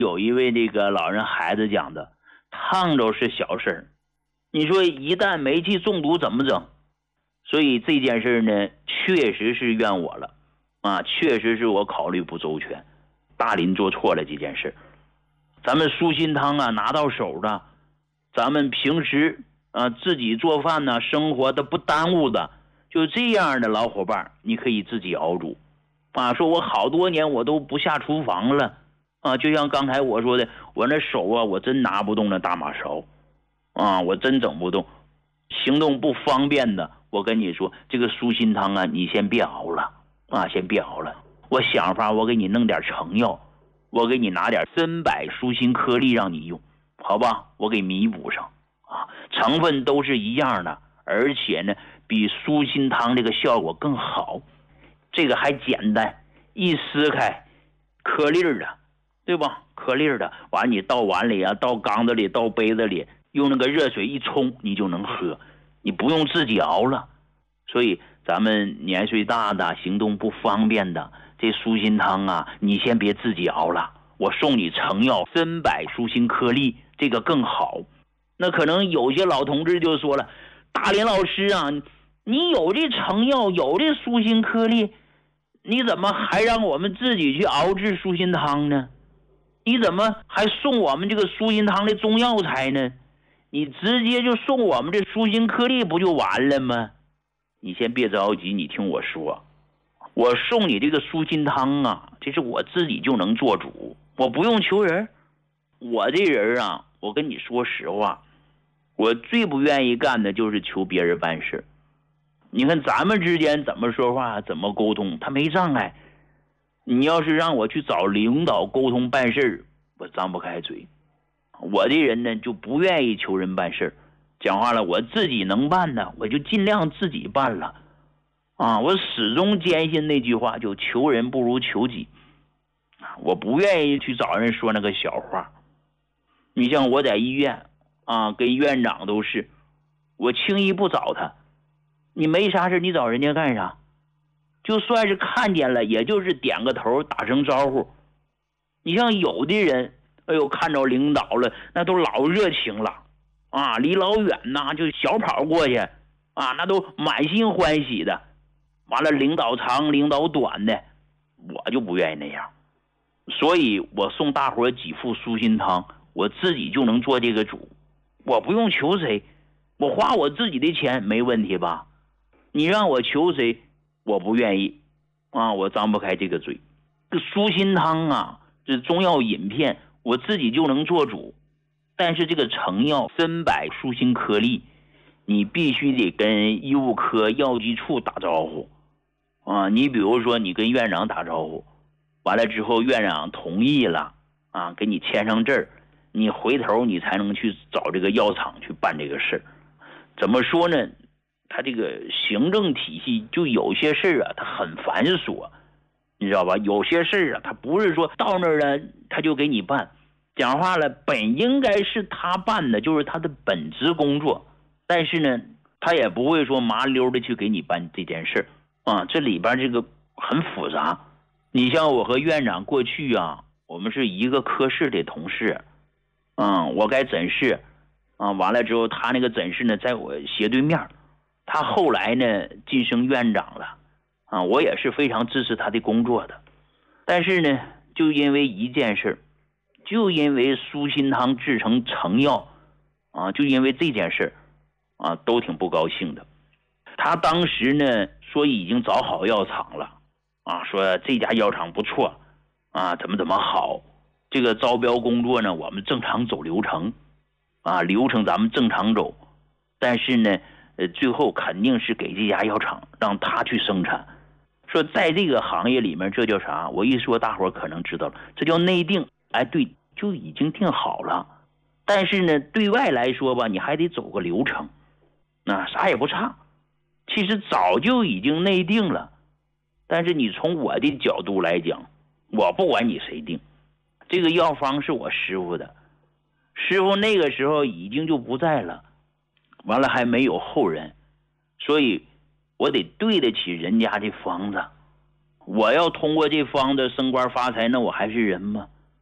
有一位那个老人孩子讲的，烫着是小事儿，你说一旦煤气中毒怎么整？所以这件事呢，确实是怨我了啊，确实是我考虑不周全，大林做错了这件事。咱们舒心汤啊拿到手的，咱们平时自己做饭呢，生活的不耽误的，就这样的老伙伴，你可以自己熬煮啊。说我好多年我都不下厨房了啊，就像刚才我说的，我那手啊，我真拿不动那大马勺啊，我真整不动，行动不方便的。我跟你说，这个舒心汤啊，你先别熬了啊，先别熬了。我想法，我给你弄点成药，我给你拿点参柏舒心颗粒让你用，好吧？我给弥补上啊，成分都是一样的，而且呢，比舒心汤这个效果更好。这个还简单，一撕开，颗粒的，对吧？颗粒的，完你倒碗里啊，倒缸子里，倒杯子里，用那个热水一冲，你就能喝，你不用自己熬了。所以咱们年岁大的，行动不方便的，这舒心汤啊，你先别自己熬了，我送你成药参柏舒心颗粒，这个更好。那可能有些老同志就说了，大林老师啊，你有这成药，有这舒心颗粒，你怎么还让我们自己去熬制舒心汤呢？你怎么还送我们这个舒心汤的中药材呢？你直接就送我们这舒心颗粒不就完了吗？你先别着急，你听我说，我送你这个舒心汤啊，这是我自己就能做主，我不用求人。我这人啊，我跟你说实话，我最不愿意干的就是求别人办事。你看咱们之间怎么说话，怎么沟通，他没障碍。你要是让我去找领导沟通办事，我张不开嘴。我这人呢，就不愿意求人办事。讲话了，我自己能办的，我就尽量自己办了啊！我始终坚信那句话，就求人不如求己。我不愿意去找人说那个小话。你像我在医院啊，跟院长都是，我轻易不找他。你没啥事，你找人家干啥？就算是看见了，也就是点个头，打声招呼。你像有的人，哎呦，看着领导了，那都老热情了啊，离老远呐就小跑过去啊，那都满心欢喜的。完了，领导长领导短的，我就不愿意那样。所以我送大伙几副舒心汤，我自己就能做这个主，我不用求谁，我花我自己的钱没问题吧？你让我求谁，我不愿意啊，我张不开这个嘴。这舒心汤啊，这中药饮片，我自己就能做主。但是这个成药参柏舒心颗粒，你必须得跟医务科药剂处打招呼啊。你比如说你跟院长打招呼，完了之后院长同意了啊，给你签上字儿，你回头你才能去找这个药厂去办这个事。怎么说呢？他这个行政体系就有些事啊，他很繁琐，你知道吧？有些事啊，他不是说到那儿了他就给你办。讲话了，本应该是他办的，就是他的本职工作，但是呢，他也不会说麻溜的去给你办这件事啊。这里边这个很复杂。你像我和院长过去啊，我们是一个科室的同事，我该诊室啊，完了之后他那个诊室呢，在我斜对面。他后来呢晋升院长了啊，我也是非常支持他的工作的。但是呢，就因为一件事，就因为舒心汤制成成药啊，就因为这件事啊，都挺不高兴的。他当时呢说已经找好药厂了啊，说这家药厂不错啊，怎么好。这个招标工作呢，我们正常走流程啊，流程咱们正常走。但是呢最后肯定是给这家药厂让他去生产。说在这个行业里面，这叫啥？我一说大伙可能知道了，这叫内定。哎，对，就已经定好了。但是呢，对外来说吧，你还得走个流程，那啥也不差。其实早就已经内定了，但是你从我的角度来讲，我不管你谁定，这个药方是我师傅的，师傅那个时候已经就不在了，完了还没有后人，所以我得对得起人家的方子。我要通过这方子升官发财，那我还是人吗？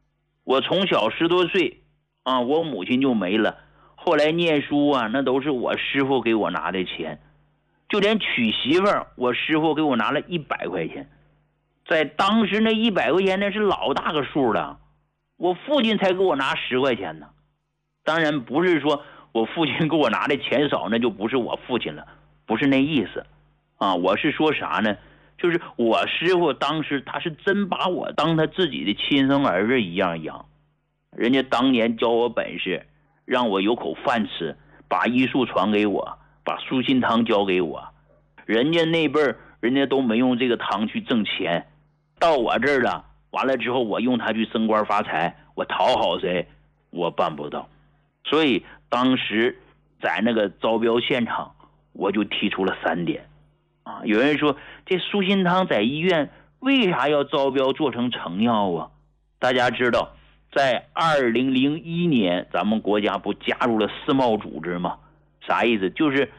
我从小10多岁啊，我母亲就没了，后来念书啊，那都是我师傅给我拿的钱，就连娶媳妇儿，我师傅给我拿了100块钱，在当时那100块钱那是老大个数了，我父亲才给我拿10块钱呢。当然不是说我父亲给我拿的钱少，那就不是我父亲了，不是那意思啊。我是说啥呢？就是我师傅当时他是真把我当他自己的亲生儿子一样养，人家当年教我本事，让我有口饭吃，把医术传给我，把舒心汤教给我。人家那辈儿人家都没用这个汤去挣钱，到我这儿了，完了之后我用它去升官发财，我讨好谁？我办不到。所以当时在那个招标现场，我就提出了3点啊。有人说这舒心汤在医院为啥要招标做成成药啊？大家知道在2001年咱们国家不加入了世贸组织吗？啥意思？就是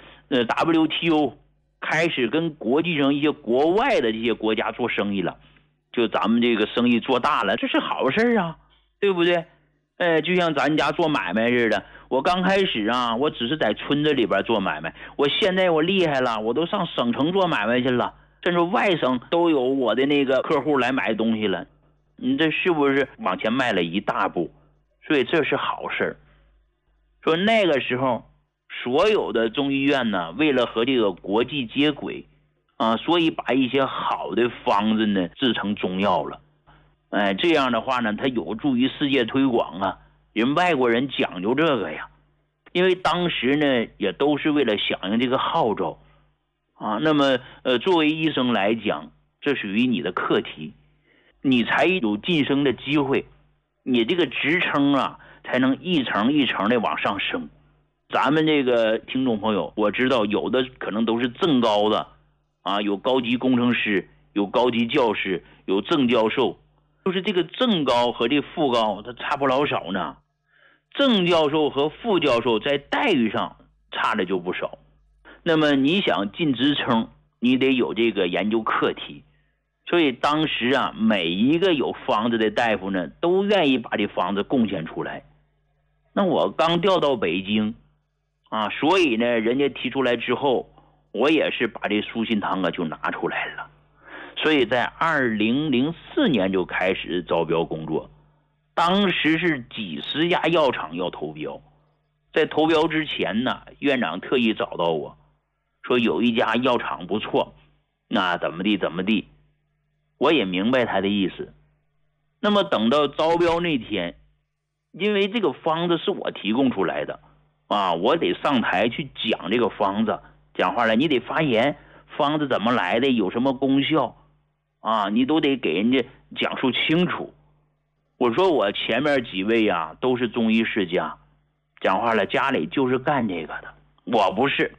WTO 开始跟国际上一些国外的这些国家做生意了，就咱们这个生意做大了，这是好事啊，对不对？就像咱家做买卖似的，我刚开始啊，我只是在村子里边做买卖，我现在我厉害了，我都上省城做买卖去了，甚至外省都有我的那个客户来买东西了。你这是不是往前迈了一大步？所以这是好事。说那个时候所有的中医院呢，为了和这个国际接轨啊，所以把一些好的方子呢制成中药了。这样的话呢，它有助于世界推广啊，人外国人讲究这个呀。因为当时呢也都是为了响应这个号召啊。那么作为医生来讲，这属于你的课题，你才有晋升的机会，你这个职称啊才能一层一层的往上升。咱们这个听众朋友，我知道有的可能都是正高的啊，有高级工程师，有高级教师，有正教授，就是这个正高和这副高它差不老少呢。正教授和副教授在待遇上差的就不少。那么你想进职称，你得有这个研究课题。所以当时啊，每一个有方子的大夫呢，都愿意把这方子贡献出来。那我刚调到北京啊，所以呢，人家提出来之后，我也是把这舒心汤啊就拿出来了。所以在2004年就开始招标工作，当时是几十家药厂要投标。在投标之前呢，院长特意找到我说有一家药厂不错，那怎么地，我也明白他的意思。那么等到招标那天，因为这个方子是我提供出来的啊，我得上台去讲这个方子，讲话了你得发言，方子怎么来的，有什么功效啊，你都得给人家讲述清楚。我说我前面几位啊都是中医世家，讲话了家里就是干这个的，我不是，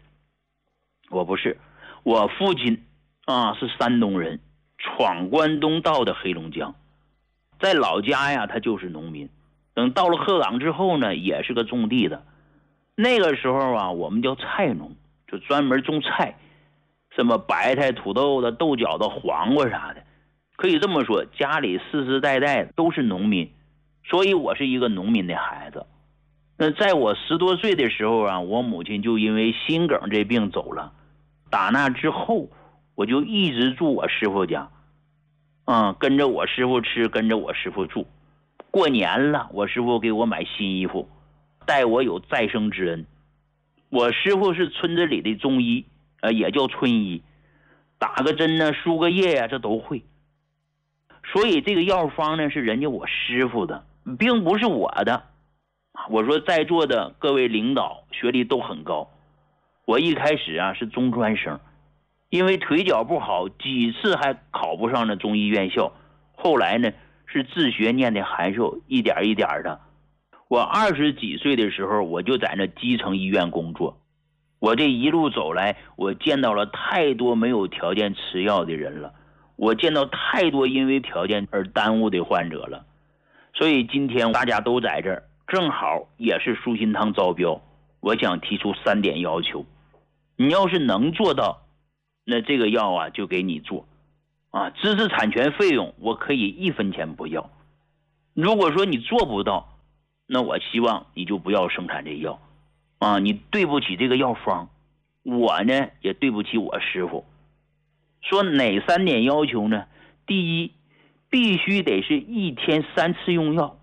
我父亲啊是山东人，闯关东到的黑龙江，在老家呀他就是农民，等到了鹤岗之后呢也是个种地的。那个时候啊我们叫菜农，就专门种菜，什么白菜、土豆的、豆角的、黄瓜啥的，可以这么说，家里世世代代都是农民，所以我是一个农民的孩子。那在我10多岁的时候啊，我母亲就因为心梗这病走了。打那之后，我就一直住我师傅家，跟着我师傅吃，跟着我师傅住。过年了，我师傅给我买新衣服，待我有再生之恩。我师傅是村子里的中医，也叫村医，打个针呢，输个液呀，这都会。所以这个药方呢是人家我师傅的，并不是我的。我说在座的各位领导学历都很高，我一开始啊是中专生，因为腿脚不好，几次还考不上那中医院校，后来呢是自学念的函授，一点一点的。我20几岁的时候，我就在那基层医院工作。我这一路走来，我见到了太多没有条件吃药的人了，我见到太多因为条件而耽误的患者了。所以今天大家都在这儿，正好也是舒心汤招标，我想提出3点要求。你要是能做到，那这个药啊就给你做啊，知识产权费用我可以1分钱不要如果说你做不到，那我希望你就不要生产这药啊，你对不起这个药方，我呢也对不起我师傅。说哪3点要求呢？第一，必须得是1天3次用药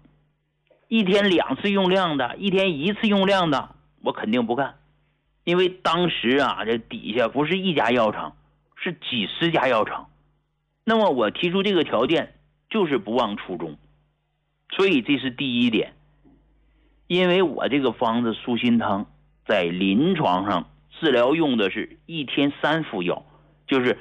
，1天2次用量的，1天1次用量的，我肯定不干。因为当时啊，这底下不是1家药厂，是几十家药厂。那么我提出这个条件就是不忘初衷，所以这是第一点。因为我这个方子舒心汤在临床上治疗用的是1天3副药，就是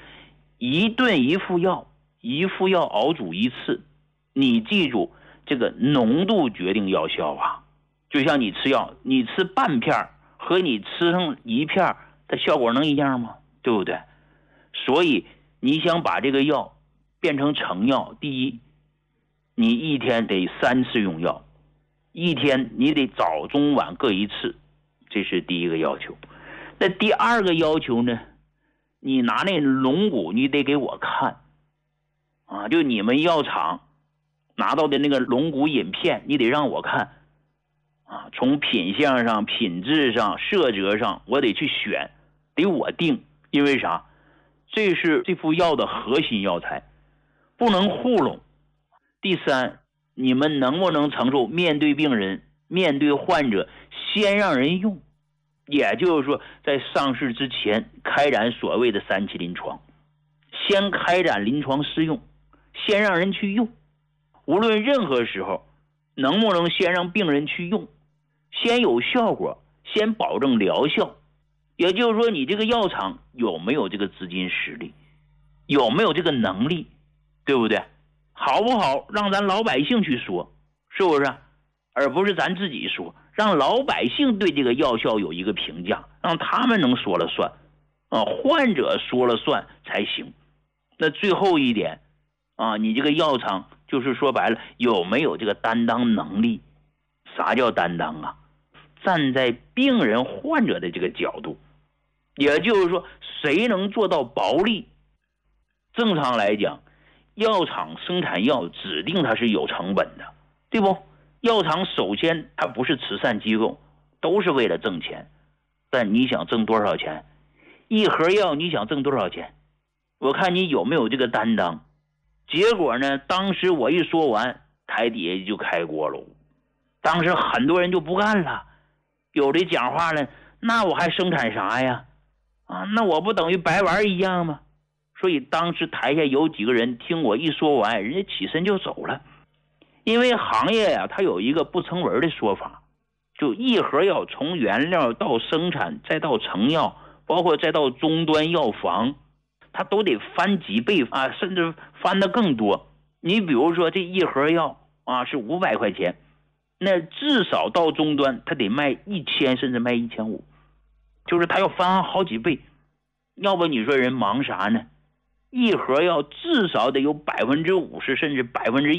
1顿1副药，1副药熬煮1次。你记住，这个浓度决定药效啊。就像你吃药，你吃半片和你吃上1片，它效果能一样吗？对不对？所以你想把这个药变成成药，第一，你1天得3次用药，1天你得早中晚各1次，这是第一个要求。那第二个要求呢，你拿那龙骨你得给我看啊，就你们药厂拿到的那个龙骨饮片，你得让我看啊，从品相上、品质上、色泽上，我得去选，得我定。因为啥？这是这副药的核心药材，不能糊弄。第三，你们能不能承受面对病人、面对患者，先让人用？也就是说，在上市之前开展所谓的3期临床，先开展临床试用，先让人去用。无论任何时候，能不能先让病人去用，先有效果，先保证疗效。也就是说，你这个药厂有没有这个资金实力，有没有这个能力，对不对？好不好让咱老百姓去说，是不是？而不是咱自己说，让老百姓对这个药效有一个评价，让他们能说了算啊，患者说了算才行。那最后一点啊，你这个药厂就是说白了，有没有这个担当能力？啥叫担当啊？站在病人患者的这个角度，也就是说，谁能做到薄利？正常来讲，药厂生产药指定它是有成本的，对不？药厂首先它不是慈善机构，都是为了挣钱。但你想挣多少钱？一盒药你想挣多少钱？我看你有没有这个担当。结果呢，当时我一说完，台底下就开锅了。当时很多人就不干了，有的讲话呢，那我还生产啥呀？啊，那我不等于白玩一样吗？所以当时台下有几个人听我一说完，人家起身就走了。因为行业呀，它有一个不成文的说法，就一盒药从原料到生产，再到成药，包括再到终端药房，它都得翻几倍啊，甚至翻得更多。你比如说这一盒药啊是500块钱，那至少到终端它得卖1000，甚至卖1500，就是它要翻好几倍。要不你说人忙啥呢？一盒药至少得有50%，甚至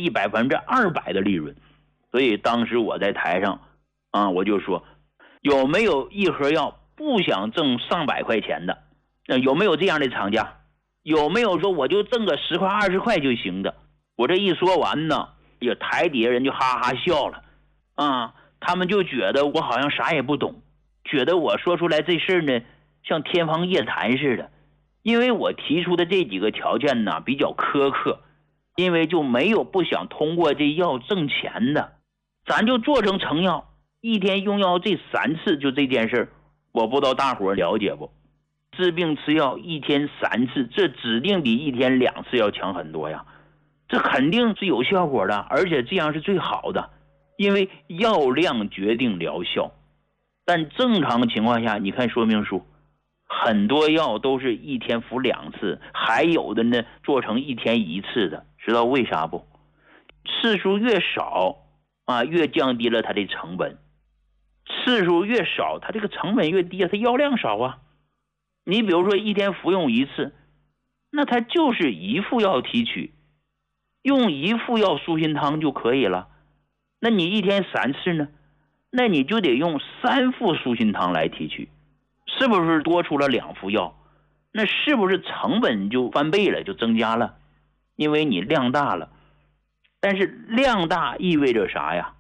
100%、200%的利润。所以当时我在台上啊，我就说，有没有一盒药不想挣上百块钱的？有没有这样的厂家？有没有说我就挣个10块20块就行的？我这一说完呢，也台底下人就哈哈笑了啊，他们就觉得我好像啥也不懂，觉得我说出来这事呢像天方夜谭似的。因为我提出的这几个条件呢比较苛刻，因为就没有不想通过这药挣钱的，咱就做成成药，1天用药这3次，就这件事我不知道大伙了解不？治病吃药1天3次，这指定比1天2次要强很多呀，这肯定是有效果的，而且这样是最好的，因为药量决定疗效。但正常情况下，你看说明书，很多药都是1天服2次，还有的呢做成1天1次的，知道为啥不？次数越少啊，越降低了它的成本，次数越少，它这个成本越低，它药量少啊。你比如说1天服用1次，那它就是1副药提取，用1副药舒心汤就可以了。那你1天3次呢？那你就得用3副舒心汤来提取，是不是多出了2副药？那是不是成本就翻倍了，就增加了？因为你量大了。 但是量大意味着啥呀？